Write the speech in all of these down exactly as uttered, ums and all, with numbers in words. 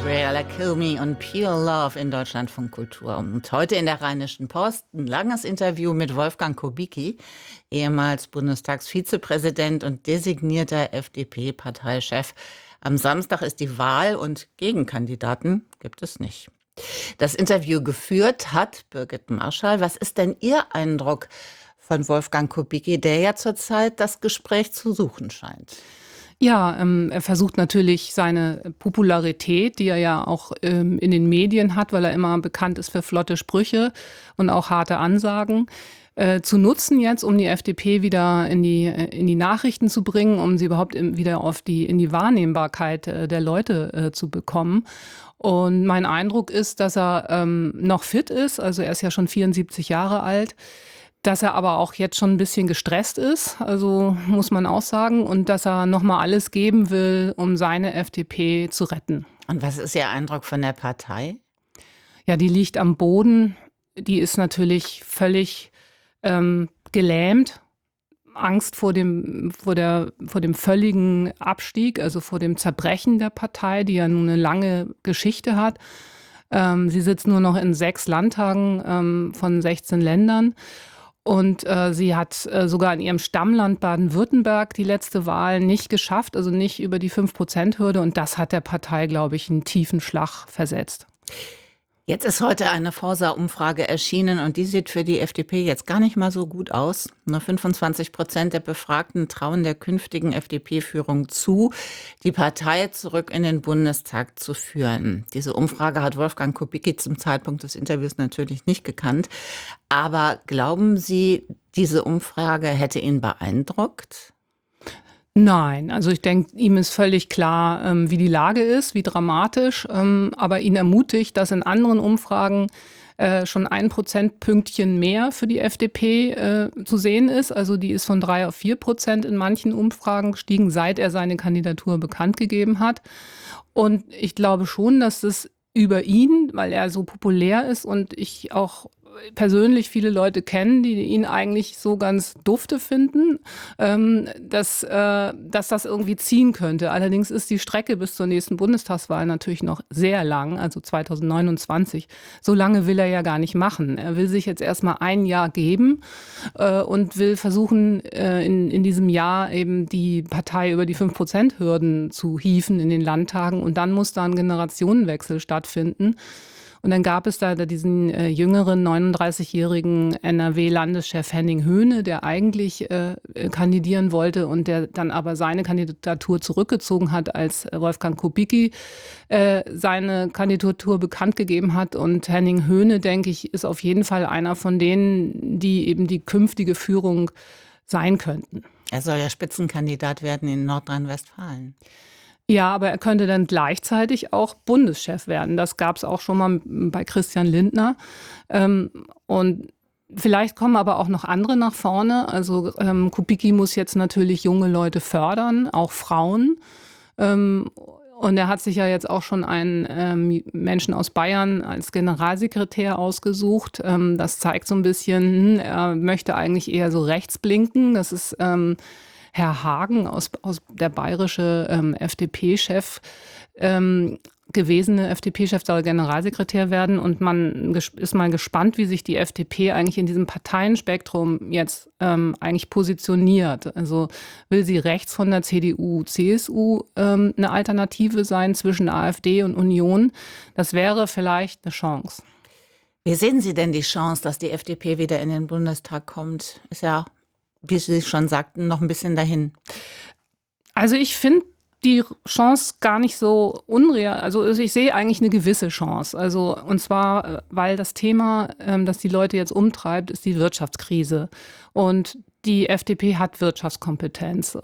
Gabriella Kilme und Pure Love in Deutschlandfunk Kultur. Und heute in der Rheinischen Post ein langes Interview mit Wolfgang Kubicki, ehemals Bundestagsvizepräsident und designierter F D P-Parteichef. Am Samstag ist die Wahl und Gegenkandidaten gibt es nicht. Das Interview geführt hat Birgit Marschall. Was ist denn Ihr Eindruck von Wolfgang Kubicki, der ja zurzeit das Gespräch zu suchen scheint? Ja, ähm, er versucht natürlich seine Popularität, die er ja auch ähm, in den Medien hat, weil er immer bekannt ist für flotte Sprüche und auch harte Ansagen, äh, zu nutzen jetzt, um die F D P wieder in die, äh, in die Nachrichten zu bringen, um sie überhaupt im, wieder auf die, in die Wahrnehmbarkeit äh, der Leute äh, zu bekommen. Und mein Eindruck ist, dass er ähm, noch fit ist, also er ist ja schon vierundsiebzig Jahre alt. Dass er aber auch jetzt schon ein bisschen gestresst ist, also muss man auch sagen, und dass er nochmal alles geben will, um seine F D P zu retten. Und was ist Ihr Eindruck von der Partei? Ja, die liegt am Boden. Die ist natürlich völlig ähm, gelähmt. Angst vor dem, vor, der, vor dem völligen Abstieg, also vor dem Zerbrechen der Partei, die ja nun eine lange Geschichte hat. Ähm, sie sitzt nur noch in sechs Landtagen ähm, von sechzehn Ländern. Und äh, sie hat äh, sogar in ihrem Stammland Baden-Württemberg die letzte Wahl nicht geschafft, also nicht über die fünf Prozent Hürde. Und das hat der Partei, glaube ich, einen tiefen Schlag versetzt. Jetzt ist heute eine Forsa-Umfrage erschienen und die sieht für die F D P jetzt gar nicht mal so gut aus. Nur fünfundzwanzig Prozent der Befragten trauen der künftigen F D P-Führung zu, die Partei zurück in den Bundestag zu führen. Diese Umfrage hat Wolfgang Kubicki zum Zeitpunkt des Interviews natürlich nicht gekannt. Aber glauben Sie, diese Umfrage hätte ihn beeindruckt? Nein, also ich denke, ihm ist völlig klar, ähm, wie die Lage ist, wie dramatisch, ähm, aber ihn ermutigt, dass in anderen Umfragen äh, schon ein Prozentpünktchen mehr für die F D P äh, zu sehen ist. Also die ist von drei auf vier Prozent in manchen Umfragen gestiegen, seit er seine Kandidatur bekannt gegeben hat. Und ich glaube schon, dass es über ihn, weil er so populär ist und ich auch persönlich viele Leute kennen, die ihn eigentlich so ganz dufte finden, ähm, dass, äh, dass das irgendwie ziehen könnte. Allerdings ist die Strecke bis zur nächsten Bundestagswahl natürlich noch sehr lang, also zweitausendneunundzwanzig. So lange will er ja gar nicht machen. Er will sich jetzt erstmal ein Jahr geben äh, und will versuchen, äh, in, in diesem Jahr eben die Partei über die fünf Prozent Hürden zu hieven in den Landtagen. Und dann muss da ein Generationenwechsel stattfinden. Und dann gab es da diesen äh, jüngeren neununddreißigjährigen N R W-Landeschef Henning Höhne, der eigentlich äh, kandidieren wollte und der dann aber seine Kandidatur zurückgezogen hat, als Wolfgang Kubicki äh, seine Kandidatur bekannt gegeben hat. Und Henning Höhne, denke ich, ist auf jeden Fall einer von denen, die eben die künftige Führung sein könnten. Er soll ja Spitzenkandidat werden in Nordrhein-Westfalen. Ja, aber er könnte dann gleichzeitig auch Bundeschef werden. Das gab es auch schon mal bei Christian Lindner. Ähm, und vielleicht kommen aber auch noch andere nach vorne. Also ähm, Kubicki muss jetzt natürlich junge Leute fördern, auch Frauen. Ähm, und er hat sich ja jetzt auch schon einen ähm, Menschen aus Bayern als Generalsekretär ausgesucht. Ähm, das zeigt so ein bisschen, er möchte eigentlich eher so rechts blinken. Das ist ähm, Herr Hagen, aus, aus der bayerische ähm, F D P-Chef, ähm, gewesene F D P-Chef soll Generalsekretär werden. Und man ist mal gespannt, wie sich die F D P eigentlich in diesem Parteienspektrum jetzt ähm, eigentlich positioniert. Also will sie rechts von der C D U, C S U ähm, eine Alternative sein zwischen AfD und Union? Das wäre vielleicht eine Chance. Wie sehen Sie denn die Chance, dass die F D P wieder in den Bundestag kommt? Ist ja, wie Sie schon sagten, noch ein bisschen dahin. Also ich finde die Chance gar nicht so unreal. Also ich sehe eigentlich eine gewisse Chance. Also und zwar, weil das Thema, das die Leute jetzt umtreibt, ist die Wirtschaftskrise. Und die F D P hat Wirtschaftskompetenz.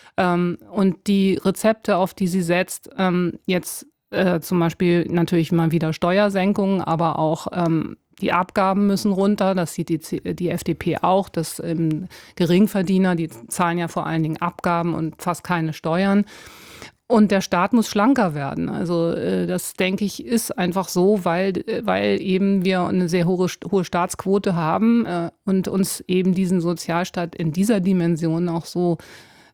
Und die Rezepte, auf die sie setzt, jetzt zum Beispiel natürlich mal wieder Steuersenkungen, aber auch die Abgaben müssen runter, das sieht die, die F D P auch, dass ähm, Geringverdiener, die zahlen ja vor allen Dingen Abgaben und fast keine Steuern. Und der Staat muss schlanker werden. Also äh, das, denke ich, ist einfach so, weil, weil eben wir eine sehr hohe, hohe Staatsquote haben äh, und uns eben diesen Sozialstaat in dieser Dimension auch so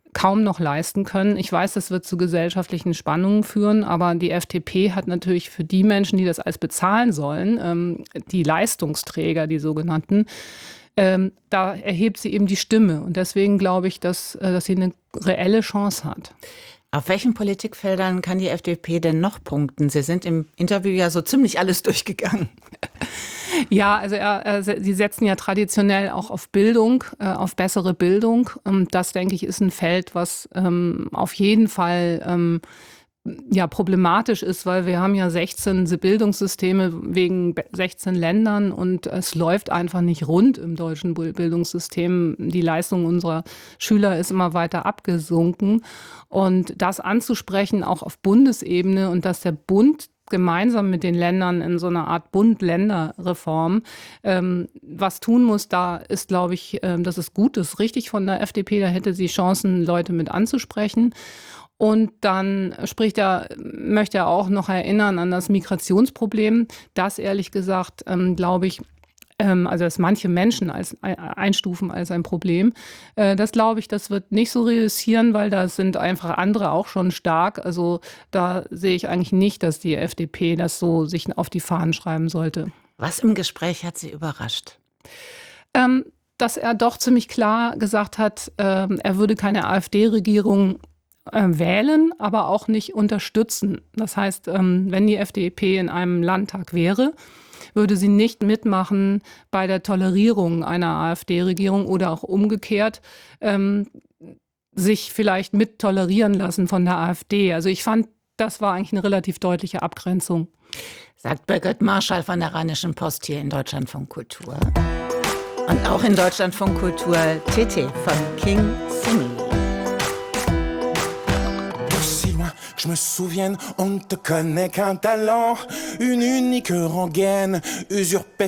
kaum noch leisten können. Ich weiß, das wird zu gesellschaftlichen Spannungen führen, aber die F D P hat natürlich für die Menschen, die das alles bezahlen sollen, ähm, die Leistungsträger, die sogenannten, ähm, da erhebt sie eben die Stimme. Und deswegen glaube ich, dass, äh, dass sie eine reelle Chance hat. Auf welchen Politikfeldern kann die F D P denn noch punkten? Sie sind im Interview ja so ziemlich alles durchgegangen. Ja, also er, er, sie setzen ja traditionell auch auf Bildung, äh, auf bessere Bildung. Und das, denke ich, ist ein Feld, was ähm, auf jeden Fall ähm, ja, problematisch ist, weil wir haben ja sechzehn Bildungssysteme wegen sechzehn Ländern und es läuft einfach nicht rund im deutschen Bildungssystem. Die Leistung unserer Schüler ist immer weiter abgesunken. Und das anzusprechen, auch auf Bundesebene, und dass der Bund gemeinsam mit den Ländern in so einer Art Bund-Länder-Reform ähm, was tun muss, da ist, glaube ich, äh, das ist gut, das ist richtig von der F D P, da hätte sie Chancen, Leute mit anzusprechen. Und dann spricht er, möchte er auch noch erinnern an das Migrationsproblem. Das, ehrlich gesagt, ähm, glaube ich, ähm, also dass manche Menschen als, äh, einstufen als ein Problem. Äh, das glaube ich, das wird nicht so reüssieren, weil da sind einfach andere auch schon stark. Also da sehe ich eigentlich nicht, dass die F D P das so sich auf die Fahnen schreiben sollte. Was im Gespräch hat Sie überrascht? Ähm, dass er doch ziemlich klar gesagt hat, äh, er würde keine AfD-Regierung wählen, aber auch nicht unterstützen. Das heißt, wenn die F D P in einem Landtag wäre, würde sie nicht mitmachen bei der Tolerierung einer AfD-Regierung oder auch umgekehrt ähm, sich vielleicht mit tolerieren lassen von der AfD. Also ich fand, das war eigentlich eine relativ deutliche Abgrenzung. Sagt Birgit Marschall von der Rheinischen Post hier in Deutschlandfunk Kultur. Und auch in Deutschlandfunk Kultur T T von King Simi. Je me souviens, on ne te connaît qu'un talent, une unique rengaine, usurpée